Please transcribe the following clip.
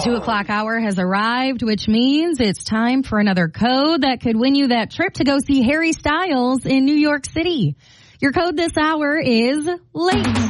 2 o'clock hour has arrived, which means it's time for another code that could win you that trip to go see Harry Styles in New York City. Your code this hour is late.